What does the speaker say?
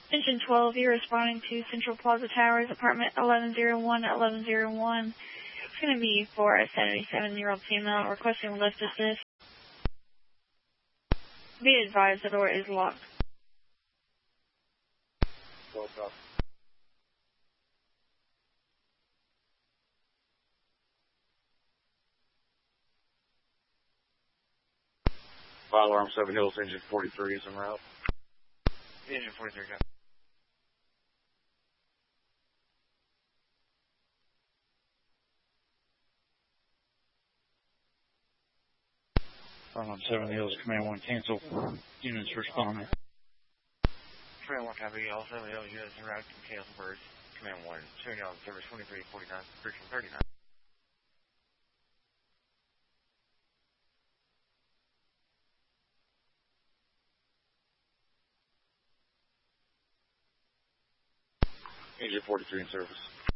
Engine 12, you're responding to Central Plaza Towers, apartment 1101. It's going to be for a 77-year-old female requesting lift assist. Be advised the door is locked. Fire alarm 7 Hills, engine 43 is en route. Engine 43, go. Fire alarm 7 Hills, Command 1 cancel. Units responding. Command 1 copy, all 7 Hills units en route to cancel first. Command 1, showing you on service 2349, friction 39. Engine 43 in service.